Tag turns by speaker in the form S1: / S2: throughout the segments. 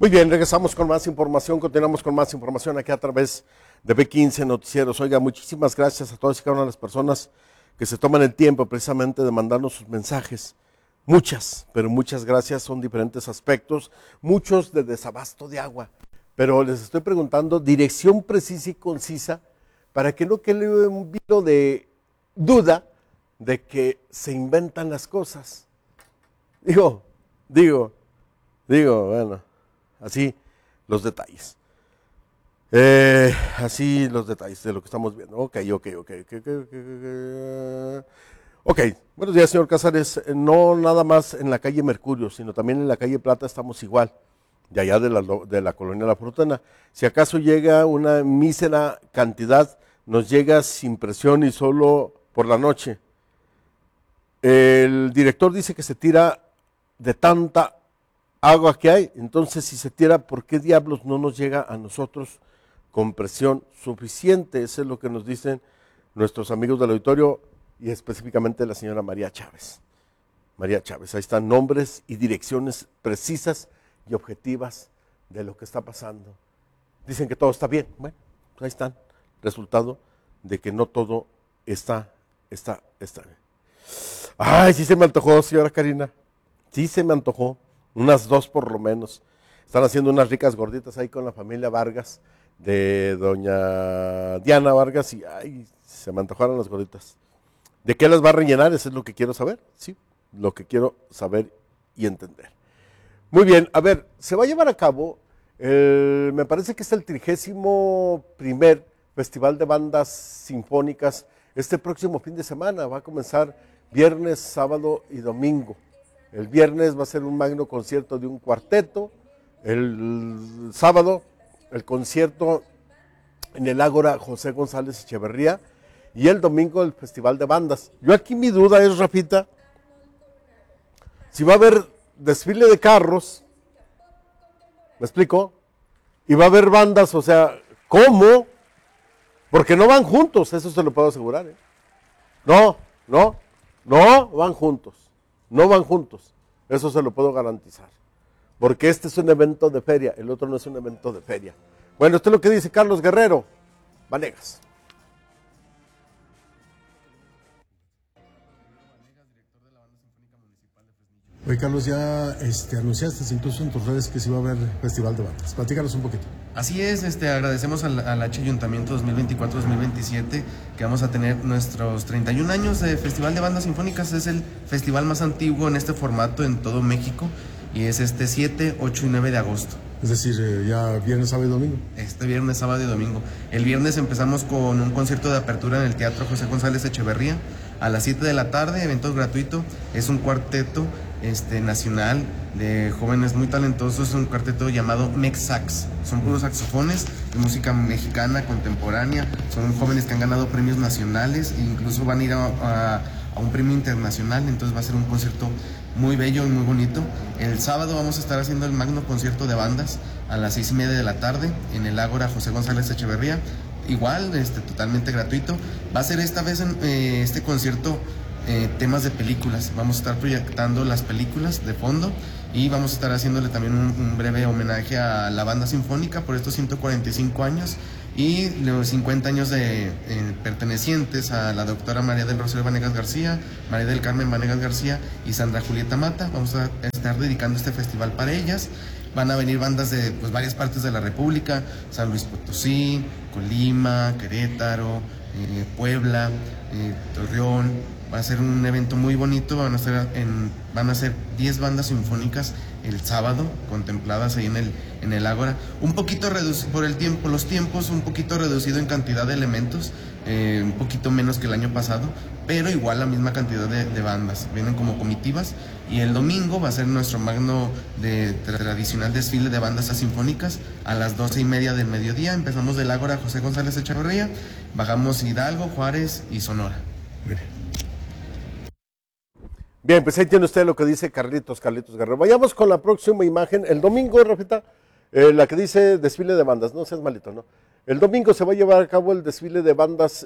S1: Muy bien, regresamos con más información, continuamos con más información aquí a través de B15 Noticieros. Oiga, muchísimas gracias a todas y cada una de las personas que se toman el tiempo precisamente de mandarnos sus mensajes. Muchas, pero muchas gracias, son diferentes aspectos, muchos de desabasto de agua, pero les estoy preguntando dirección precisa y concisa para que no quede un vilo de duda de que se inventan las cosas. Digo, bueno, así los detalles. Así los detalles de lo que estamos viendo. Ok. Ok, buenos días, señor Casares. No nada más en la calle Mercurio, sino también en la calle Plata estamos igual, de allá de la colonia La Frutana. Si acaso llega una mísera cantidad, nos llega sin presión y solo por la noche. El director dice que se tira de tanta agua que hay, entonces si se tira, ¿por qué diablos no nos llega a nosotros con presión suficiente? Eso es lo que nos dicen nuestros amigos del auditorio y específicamente la señora María Chávez. María Chávez, ahí están nombres y direcciones precisas y objetivas de lo que está pasando. Dicen que todo está bien, bueno, ahí están, resultado de que no todo está bien. Ay, sí se me antojó, señora Karina, sí se me antojó, unas 2 por lo menos. Están haciendo unas ricas gorditas ahí con la familia Vargas, de doña Diana Vargas, y ay, se me antojaron las gorditas. ¿De qué las va a rellenar? Eso es lo que quiero saber, sí, lo que quiero saber y entender. Muy bien, a ver, se va a llevar a cabo, me parece que es el 31º Festival de Bandas Sinfónicas, este próximo fin de semana, va a comenzar viernes, sábado y domingo. El viernes va a ser un magno concierto de un cuarteto, el sábado el concierto en el Ágora José González Echeverría y el domingo el Festival de Bandas. Yo aquí mi duda es, Rafita, si va a haber desfile de carros, ¿me explico? Y va a haber bandas, o sea, ¿cómo? Porque no van juntos, eso se lo puedo asegurar, ¿eh? No van juntos, no van juntos, eso se lo puedo garantizar. Porque este es un evento de feria, el otro no es un evento de feria. Bueno, esto es lo que dice Carlos Guerrero Vanegas.
S2: Oye, Carlos, ya anunciaste incluso en tus redes que sí va a haber Festival de Bandas. Platícanos un poquito.
S3: Así es, agradecemos al H Ayuntamiento 2024-2027 que vamos a tener nuestros 31 años de Festival de Bandas Sinfónicas. Es el festival más antiguo en este formato en todo México y es 7, 8 y 9 de agosto.
S2: Es decir, ya viernes, sábado y domingo.
S3: Este viernes, sábado y domingo. El viernes empezamos con un concierto de apertura en el Teatro José González Echeverría a las 7 de la tarde, evento gratuito. Es un cuarteto nacional de jóvenes muy talentosos, es un cuarteto llamado Mex-Sax. Son puros saxofones de música mexicana contemporánea. Son jóvenes que han ganado premios nacionales e incluso van a ir a un premio internacional. Entonces va a ser un concierto muy bello y muy bonito. El sábado vamos a estar haciendo el magno concierto de bandas a las 6:30 de la tarde en el Ágora José González Echeverría. Igual, totalmente gratuito. Va a ser esta vez este concierto temas de películas. Vamos a estar proyectando las películas de fondo y vamos a estar haciéndole también un breve homenaje a la banda sinfónica por estos 145 años y los 50 años pertenecientes a la doctora María del Rosario Vanegas García, María del Carmen Vanegas García y Sandra Julieta Mata. Vamos a estar dedicando este festival para ellas. Van a venir bandas de varias partes de la República: San Luis Potosí, Colima, Querétaro, Puebla, Torreón. Va a ser un evento muy bonito. Van a ser 10 bandas sinfónicas el sábado, contempladas ahí en el Ágora. Un poquito reducido por los tiempos, un poquito reducido en cantidad de elementos, un poquito menos que el año pasado, pero igual la misma cantidad de bandas. Vienen como comitivas. Y el domingo va a ser nuestro magno tradicional desfile de bandas sinfónicas a las 12:30 del mediodía. Empezamos del Ágora José González Echeverría, bajamos Hidalgo, Juárez y Sonora.
S1: Bien, pues ahí tiene usted lo que dice Carlitos Guerrero. Vayamos con la próxima imagen. El domingo, Rafita, la que dice desfile de bandas, no seas malito, ¿no? El domingo se va a llevar a cabo el desfile de bandas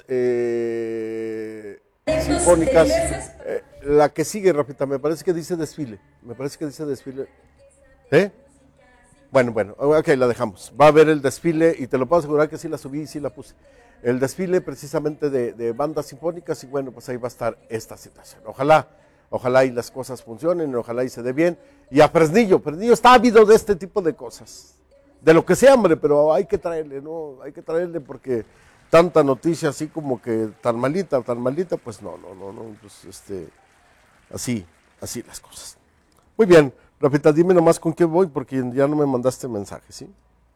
S1: sinfónicas. La que sigue, Rafita, me parece que dice desfile. ¿Eh? Bueno, ok, la dejamos. Va a haber el desfile, y te lo puedo asegurar que sí la subí y sí la puse. El desfile precisamente de bandas sinfónicas, y bueno, pues ahí va a estar esta situación. Ojalá y las cosas funcionen, ojalá y se dé bien. Y a Fresnillo está ávido de este tipo de cosas. De lo que sea, hombre, pero hay que traerle, ¿no? Hay que traerle porque tanta noticia así como que tan malita, pues no, pues así las cosas. Muy bien, Rafita, dime nomás con qué voy porque ya no me mandaste mensaje, ¿sí?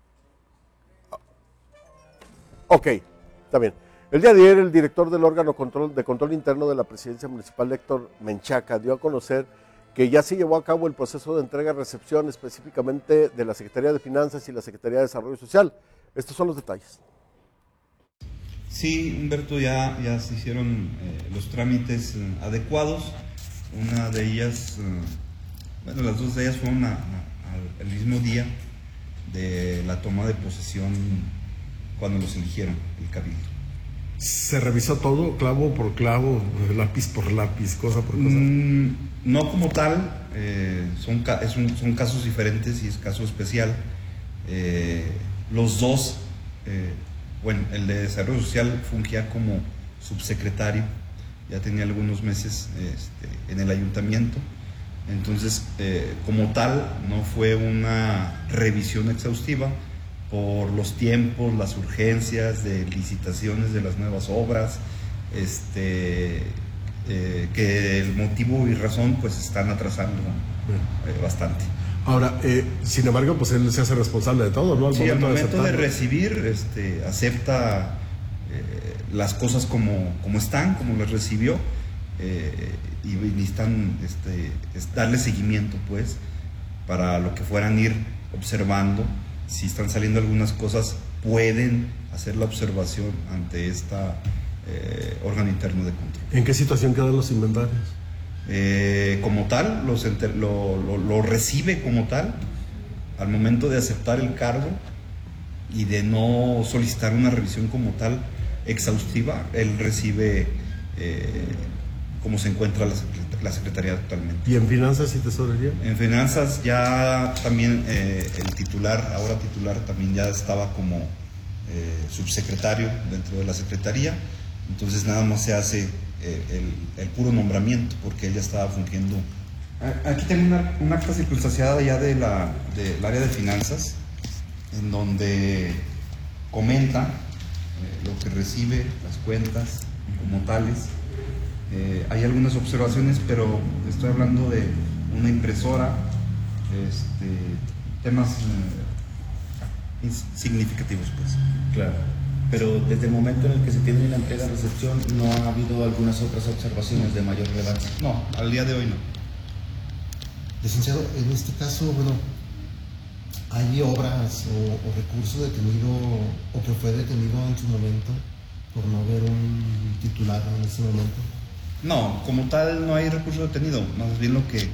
S1: Ok, está bien. El día de ayer el director del órgano de control interno de la presidencia municipal, Héctor Menchaca, dio a conocer que ya se llevó a cabo el proceso de entrega-recepción específicamente de la Secretaría de Finanzas y la Secretaría de Desarrollo Social. Estos son los detalles.
S4: Sí, Humberto, ya se hicieron los trámites adecuados. Una de ellas, las dos de ellas fueron al mismo día de la toma de posesión cuando los eligieron el cabildo.
S2: ¿Se revisó todo, clavo por clavo, lápiz por lápiz, cosa por cosa?
S4: No como tal, son casos diferentes y es caso especial. Los dos, el de Desarrollo Social fungía como subsecretario, ya tenía algunos meses en el ayuntamiento, entonces como tal no fue una revisión exhaustiva por los tiempos, las urgencias de licitaciones de las nuevas obras, que el motivo y razón pues están atrasando bastante.
S2: Ahora, sin embargo, pues él se hace responsable de todo, ¿no?
S4: Sí, al momento de recibir, acepta las cosas como están, como las recibió, y necesitan darle seguimiento, pues, para lo que fueran ir observando. Si están saliendo algunas cosas, pueden hacer la observación ante esta órgano interno de control.
S2: ¿En qué situación quedan los inventarios?
S4: Como tal, lo recibe como tal al momento de aceptar el cargo y de no solicitar una revisión como tal exhaustiva. Él recibe cómo se encuentra la Secretaría actualmente.
S2: ¿Y en Finanzas y Tesorería?
S4: En Finanzas ya también el titular, ahora titular, también ya estaba como subsecretario dentro de la Secretaría, entonces nada más se hace el puro nombramiento porque él ya estaba fungiendo. Aquí tengo una acta circunstanciada ya del área de Finanzas, en donde comenta lo que recibe, las cuentas como tales. Hay algunas observaciones, pero estoy hablando de una impresora, temas significativos, pues.
S5: Claro, pero desde el momento en el que se tiene la entrega-recepción, ¿no ha habido algunas otras observaciones de mayor relevancia?
S4: No, al día de hoy no.
S6: Licenciado, en este caso, bueno, ¿hay obras o recurso detenido o que fue detenido en su momento por no haber un titular en ese momento?
S4: No, como tal no hay recurso detenido, más bien lo que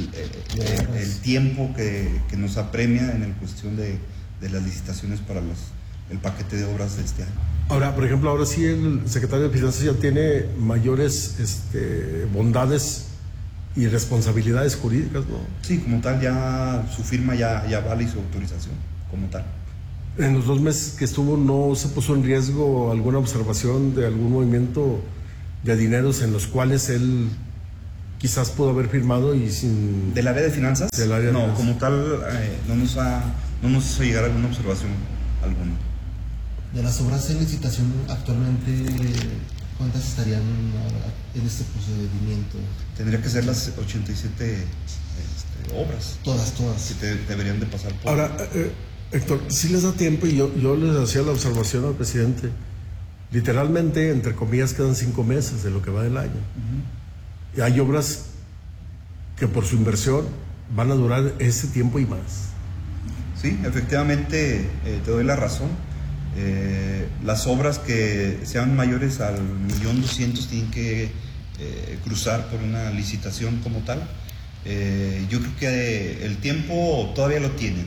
S4: el tiempo que nos apremia en la cuestión de las licitaciones para el paquete de obras de este año.
S2: Ahora, por ejemplo, ahora sí el secretario de Finanzas ya tiene mayores bondades y responsabilidades jurídicas, ¿no?
S4: Sí, como tal ya su firma ya vale y su autorización, como tal.
S2: En los 2 meses que estuvo, ¿no se puso en riesgo alguna observación de algún movimiento de dineros en los cuales él quizás pudo haber firmado y sin...
S4: ¿Del área de finanzas?
S2: Del área de
S4: no,
S2: finanzas.
S4: como tal no nos hizo llegar alguna observación alguna.
S6: De las obras en licitación actualmente, ¿cuántas estarían en este procedimiento?
S4: Tendría que ser las 87 obras.
S6: Todas.
S4: Que deberían de pasar por...
S2: Ahora, Héctor, si les da tiempo, y yo les hacía la observación al presidente, literalmente, entre comillas, quedan 5 meses de lo que va del año. Y hay obras que por su inversión van a durar ese tiempo y más.
S4: Sí, efectivamente, te doy la razón. Las obras que sean mayores al 1.200.000 tienen que cruzar por una licitación como tal. Yo creo que el tiempo todavía lo tienen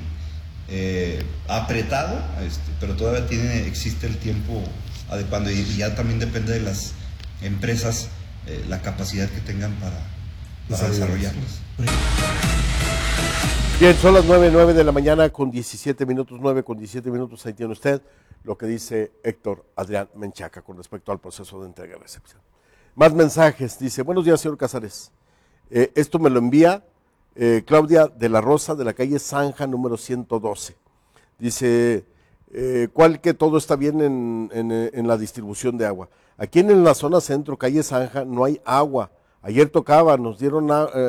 S4: apretado, pero todavía existe el tiempo adecuado, y ya también depende de las empresas la capacidad que tengan para desarrollarlas.
S1: Bien, son las 9 de la mañana con 17 minutos, 9 con 17 minutos, ahí tiene usted lo que dice Héctor Adrián Menchaca con respecto al proceso de entrega y recepción. Más mensajes, dice, buenos días, señor Casares. Esto me lo envía Claudia de la Rosa, de la calle Zanja, número 112. Dice, ¿cuál que todo está bien en la distribución de agua? Aquí en la zona centro, calle Zanja, no hay agua. Ayer tocaba, nos dieron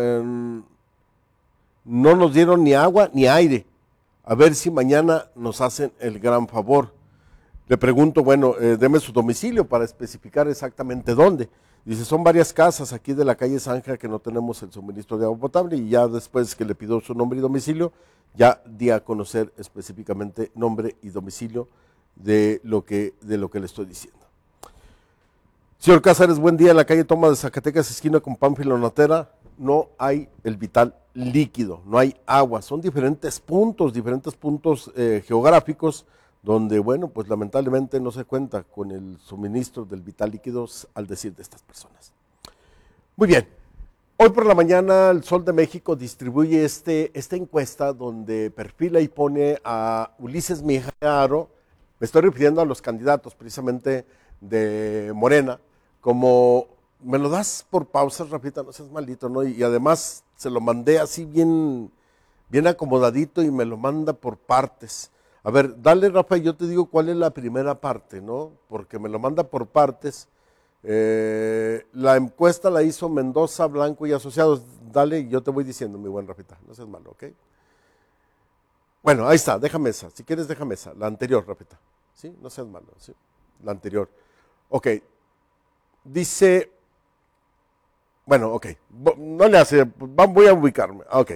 S1: no nos dieron ni agua ni aire. A ver si mañana nos hacen el gran favor. Le pregunto, bueno, deme su domicilio para especificar exactamente dónde. Dice, son varias casas aquí de la calle Zanja que no tenemos el suministro de agua potable, y ya después que le pidió su nombre y domicilio, ya di a conocer específicamente nombre y domicilio de lo que le estoy diciendo. Señor Cázares, buen día. En la calle Toma de Zacatecas, esquina con Pánfilo Natera, no hay el vital líquido, no hay agua. Son diferentes puntos geográficos donde, bueno, pues lamentablemente no se cuenta con el suministro del vital líquido, al decir de estas personas. Muy bien, hoy por la mañana el Sol de México distribuye esta encuesta donde perfila y pone a Ulises Mijaro, me estoy refiriendo a los candidatos precisamente de Morena, como, me lo das por pausas, Rafita, no seas maldito, ¿no? Y además se lo mandé así bien acomodadito y me lo manda por partes. A ver, dale, Rafa, yo te digo cuál es la primera parte, ¿no? Porque me lo manda por partes. La encuesta la hizo Mendoza, Blanco y Asociados. Dale, y yo te voy diciendo, mi buen Rafita, no seas malo, ¿ok? Bueno, ahí está, déjame esa. Si quieres, déjame esa. La anterior, Rafita. ¿Sí? No seas malo, ¿sí? La anterior. Ok. Dice, bueno, ok. No le hace, voy a ubicarme. Ok.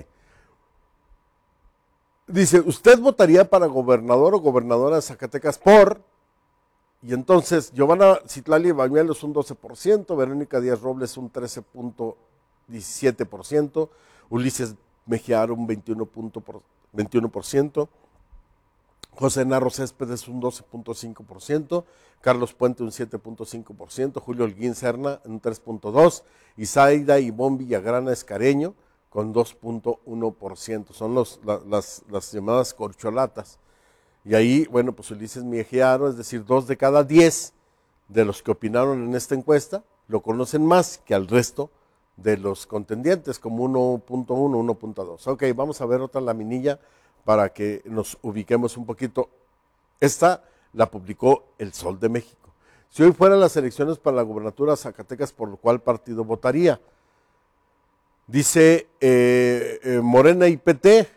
S1: Dice, ¿usted votaría para gobernador o gobernadora de Zacatecas por? Y entonces, Giovanna Citlali Bañuelos un 12%, Verónica Díaz Robles un 13.17%, Ulises Mejiaro un 21%, José Narro Céspedes un 12.5%, Carlos Puente un 7.5%, Julio Holguín Serna un 3.2%, y Zaida Ivonne Villagrana Escareño con 2.1%. Son las llamadas corcholatas. Y ahí, bueno, pues Ulises Mejiaro, es decir, 2 de cada 10 de los que opinaron en esta encuesta, lo conocen más que al resto de los contendientes, como 1.1, 1.2. Ok, vamos a ver otra laminilla para que nos ubiquemos un poquito. Esta la publicó El Sol de México. Si hoy fueran las elecciones para la gubernatura de Zacatecas, ¿por cuál partido votaría? Dice Morena, PT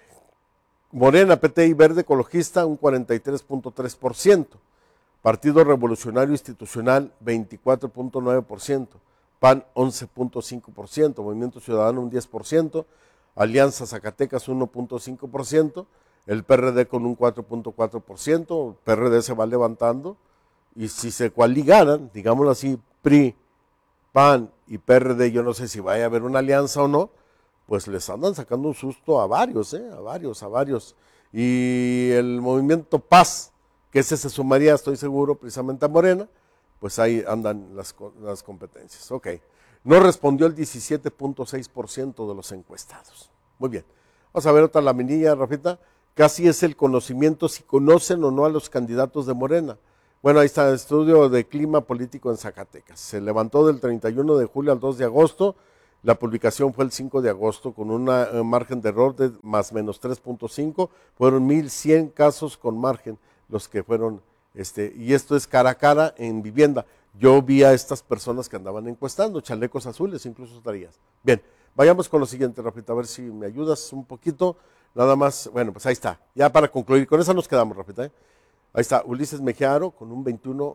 S1: y Verde Ecologista un 43.3%, Partido Revolucionario Institucional 24.9%, PAN 11.5%, Movimiento Ciudadano un 10%, Alianza Zacatecas 1.5%, el PRD con un 4.4%, el PRD se va levantando, y si se coaligaran, digámoslo así, PRI, PAN y PRD, yo no sé si vaya a haber una alianza o no, pues les andan sacando un susto a varios, a varios. Y el movimiento Paz, que ese se sumaría, estoy seguro, precisamente a Morena, pues ahí andan las competencias. Ok, no respondió el 17.6% de los encuestados. Muy bien, vamos a ver otra laminilla, Rafita. Casi es el conocimiento si conocen o no a los candidatos de Morena. Bueno, ahí está el estudio de clima político en Zacatecas. Se levantó del 31 de julio al 2 de agosto. La publicación fue el 5 de agosto con un margen de error de más menos 3.5. Fueron 1,100 casos con margen los que fueron, y esto es cara a cara en vivienda. Yo vi a estas personas que andaban encuestando, chalecos azules, incluso estarías. Bien, vayamos con lo siguiente, Rafita, a ver si me ayudas un poquito. Nada más, bueno, pues ahí está. Ya para concluir, con esa nos quedamos, Rafita. Ahí está, Ulises Mejiaro con un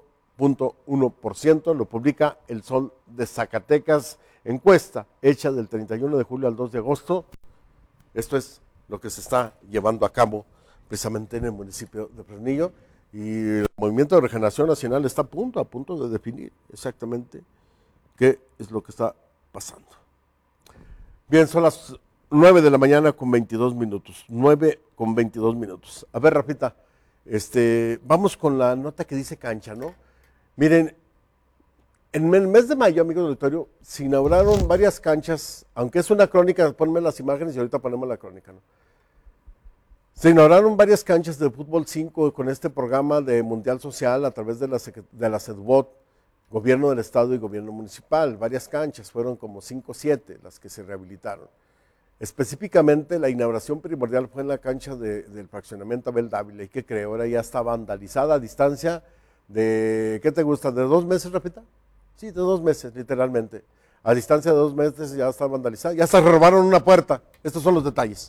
S1: 21.1%, lo publica El Sol de Zacatecas, encuesta hecha del 31 de julio al 2 de agosto. Esto es lo que se está llevando a cabo precisamente en el municipio de Fresnillo, y el Movimiento de Regeneración Nacional está a punto de definir exactamente qué es lo que está pasando. Bien, son las 9 de la mañana con 22 minutos, 9 con 22 minutos. A ver, Rafita, vamos con la nota que dice cancha, ¿no? Miren, en el mes de mayo, amigos del auditorio, se inauguraron varias canchas, aunque es una crónica, ponme las imágenes y ahorita ponemos la crónica, ¿no? Se inauguraron varias canchas de fútbol 5 con este programa de Mundial Social a través de la CEDUBOT, Gobierno del Estado y Gobierno Municipal. Varias canchas, fueron como 5 o 7 las que se rehabilitaron. Específicamente, la inauguración primordial fue en la cancha del fraccionamiento Abel Dávila. ¿Y qué creo? Ahora ya está vandalizada a distancia de, ¿qué te gusta? ¿De 2 meses, Rafita? Sí, de 2 meses, literalmente. A distancia de 2 meses ya está vandalizada. Ya se robaron una puerta. Estos son los detalles.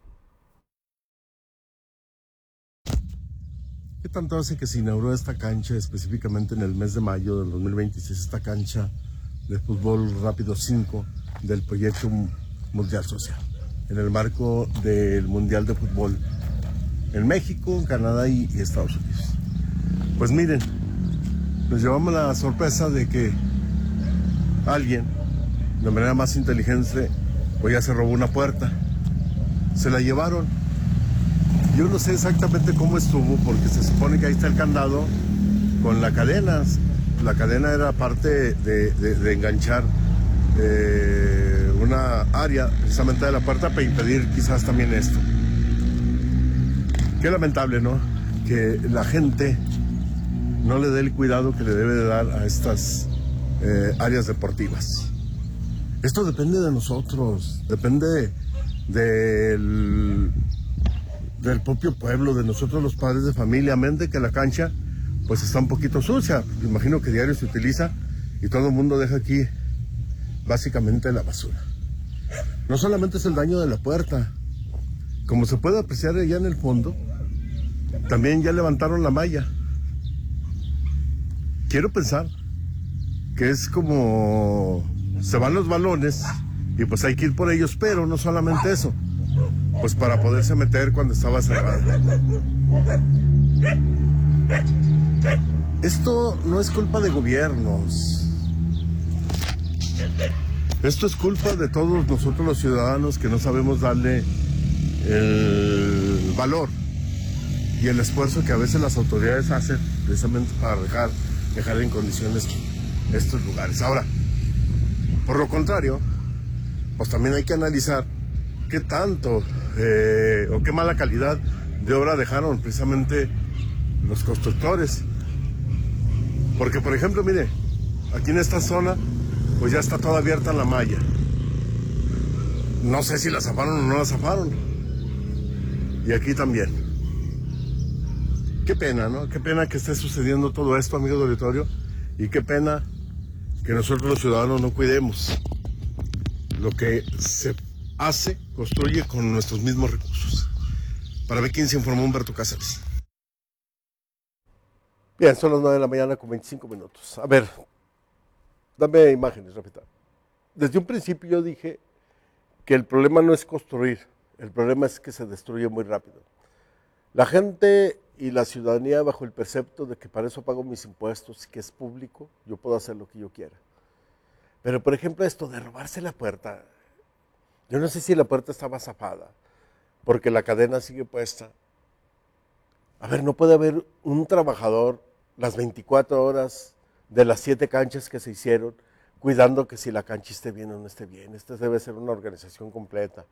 S2: ¿Qué tanto hace que se inauguró esta cancha, específicamente en el mes de mayo del 2026, esta cancha de fútbol rápido 5 del proyecto Mundial Social, en el marco del Mundial de Fútbol en México, Canadá y Estados Unidos? Pues miren, nos llevamos la sorpresa de que alguien, de manera más inteligente, pues ya se robó una puerta, se la llevaron. Yo no sé exactamente cómo estuvo, porque se supone que ahí está el candado con la cadena. La cadena era parte de enganchar una área precisamente de la puerta para impedir quizás también esto. Qué lamentable, ¿no? Que la gente no le dé el cuidado que le debe de dar a estas áreas deportivas. Esto depende de nosotros, depende del propio pueblo, de nosotros los padres de familia, amén de que la cancha pues está un poquito sucia. Me imagino que diario se utiliza y todo el mundo deja aquí básicamente la basura. No solamente es el daño de la puerta, como se puede apreciar allá en el fondo, también ya levantaron la malla. Quiero pensar que es como se van los balones y pues hay que ir por ellos, pero no solamente eso, pues para poderse meter cuando estaba cerrado. Esto no es culpa de gobiernos. Esto es culpa de todos nosotros los ciudadanos que no sabemos darle el valor y el esfuerzo que a veces las autoridades hacen precisamente para dejar en condiciones estos lugares. Ahora, por lo contrario, pues también hay que analizar qué tanto o qué mala calidad de obra dejaron precisamente los constructores. Porque, por ejemplo, mire, aquí en esta zona, pues ya está toda abierta la malla. No sé si la zafaron o no la zafaron. Y aquí también. Qué pena, ¿no? Qué pena que esté sucediendo todo esto, amigos del auditorio. Y qué pena que nosotros los ciudadanos no cuidemos lo que se hace, construye con nuestros mismos recursos. Para ver quién se informó, Humberto Cáceres.
S1: Bien, son las 9 de la mañana con 25 minutos. A ver, dame imágenes, Rafita. Desde un principio yo dije que el problema no es construir, el problema es que se destruye muy rápido. La gente y la ciudadanía bajo el precepto de que para eso pago mis impuestos y que es público, yo puedo hacer lo que yo quiera. Pero, por ejemplo, esto de robarse la puerta, yo no sé si la puerta estaba zafada, porque la cadena sigue puesta. A ver, no puede haber un trabajador las 24 horas de las 7 canchas que se hicieron, cuidando que si la cancha esté bien o no esté bien. Esta debe ser una organización completa.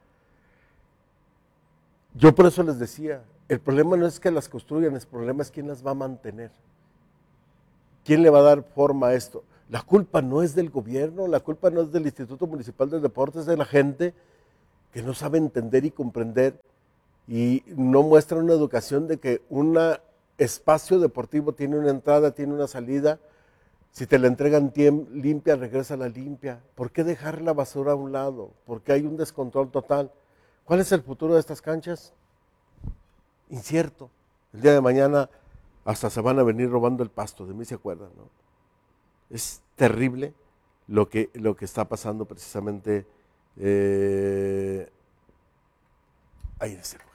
S1: Yo por eso les decía, el problema no es que las construyan, el problema es quién las va a mantener. ¿Quién le va a dar forma a esto? La culpa no es del gobierno, la culpa no es del Instituto Municipal de Deportes, es de la gente que no sabe entender y comprender y no muestra una educación de que un espacio deportivo tiene una entrada, tiene una salida. Si te la entregan limpia, regresa la limpia. ¿Por qué dejar la basura a un lado? ¿Por qué hay un descontrol total? ¿Cuál es el futuro de estas canchas? Incierto. El día de mañana hasta se van a venir robando el pasto, de mí se acuerdan, ¿no? Es terrible lo que está pasando precisamente ahí en ese lugar.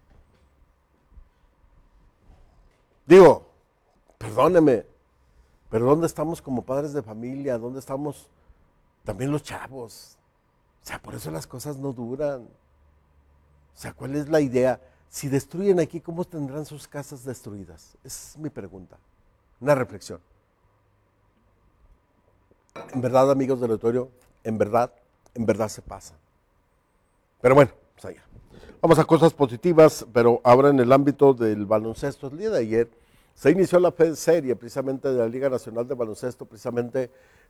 S1: Digo, perdóneme, pero ¿dónde estamos como padres de familia? ¿Dónde estamos también los chavos? O sea, por eso las cosas no duran. O sea, ¿cuál es la idea? Si destruyen aquí, ¿cómo tendrán sus casas destruidas? Esa es mi pregunta. Una reflexión. En verdad, amigos del auditorio, en verdad se pasa. Pero bueno, pues allá. Vamos a cosas positivas, pero ahora en el ámbito del baloncesto. El día de ayer se inició la serie precisamente de la Liga Nacional de Baloncesto, precisamente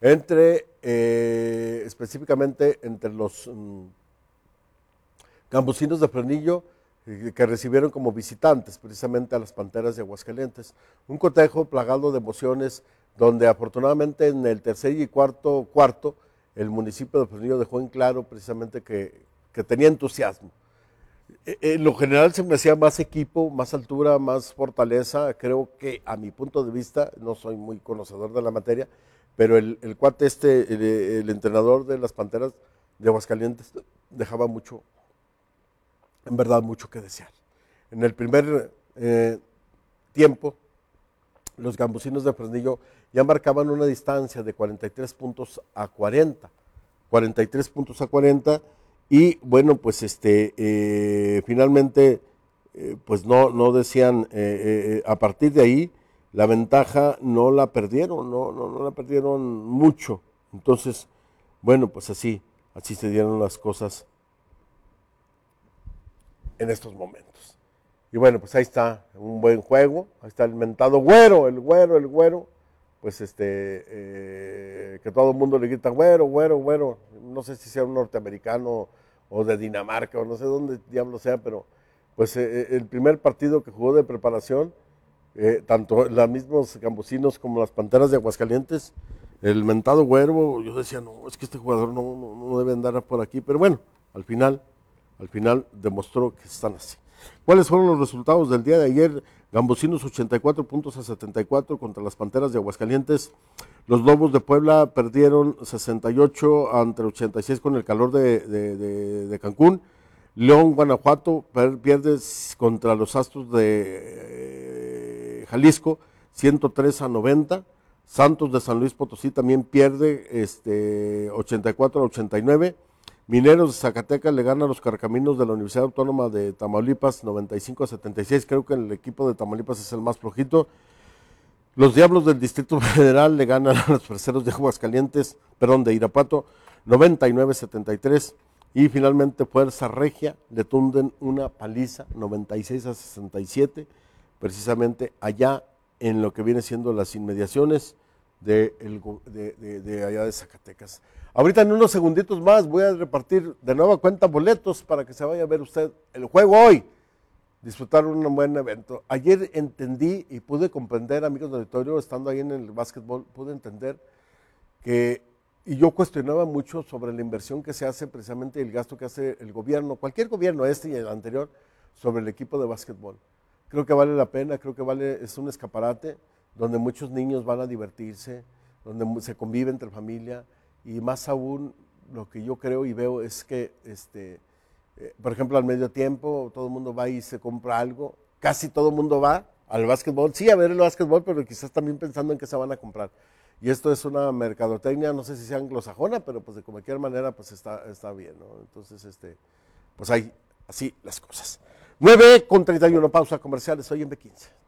S1: específicamente entre los Gambusinos de Fresnillo, que recibieron como visitantes precisamente a las Panteras de Aguascalientes. Un cotejo plagado de emociones, donde afortunadamente en el tercer y cuarto el municipio de Fresnillo dejó en claro precisamente que tenía entusiasmo. En lo general se me hacía más equipo, más altura, más fortaleza. Creo que a mi punto de vista, no soy muy conocedor de la materia, pero el cuate el entrenador de las Panteras de Aguascalientes dejaba mucho, en verdad mucho que desear. En el primer tiempo, los Gambusinos de Fresnillo ya marcaban una distancia de 43 puntos a 40. 43 puntos a 40. Y bueno, pues finalmente, pues no decían, a partir de ahí, la ventaja no la perdieron, no la perdieron mucho. Entonces, bueno, pues así se dieron las cosas en estos momentos. Y bueno, pues ahí está, un buen juego, ahí está el mentado güero, el güero, pues que todo el mundo le grita güero, no sé si sea un norteamericano o de Dinamarca o no sé dónde diablo sea, pero pues el primer partido que jugó de preparación, tanto los mismos Gambusinos como las Panteras de Aguascalientes, el mentado güero, yo decía, no, es que este jugador no debe andar por aquí, pero bueno, al final demostró que están así. ¿Cuáles fueron los resultados del día de ayer? Gambusinos 84 puntos a 74 contra las Panteras de Aguascalientes. Los Lobos de Puebla perdieron 68 ante 86 con el calor de Cancún. León, Guanajuato pierde contra los Astros de Jalisco 103 a 90. Santos de San Luis Potosí también pierde 84 a 89. Mineros de Zacatecas le gana a los Carcaminos de la Universidad Autónoma de Tamaulipas 95 a 76. Creo que el equipo de Tamaulipas es el más flojito. Los Diablos del Distrito Federal le ganan a los Freseros de Aguascalientes, de Irapuato 99 a 73. Y finalmente Fuerza Regia le tunden una paliza 96 a 67, precisamente allá en lo que viene siendo las inmediaciones de allá de Zacatecas. Ahorita en unos segunditos más voy a repartir de nueva cuenta boletos para que se vaya a ver usted el juego hoy, disfrutar un buen evento. Ayer entendí y pude comprender, amigos del auditorio, estando ahí en el básquetbol, pude entender y yo cuestionaba mucho sobre la inversión que se hace, precisamente el gasto que hace el gobierno, cualquier gobierno, y el anterior, sobre el equipo de básquetbol. Creo que vale la pena, es un escaparate donde muchos niños van a divertirse, donde se convive entre familia, y más aún lo que yo creo y veo es que, por ejemplo, al medio tiempo todo el mundo va y se compra algo, casi todo el mundo va al básquetbol, sí, a ver el básquetbol, pero quizás también pensando en qué se van a comprar. Y esto es una mercadotecnia, no sé si sea anglosajona, pero pues de cualquier manera pues está bien, ¿no? Entonces, pues hay así las cosas. 9:31, pausa comercial, estoy en B15.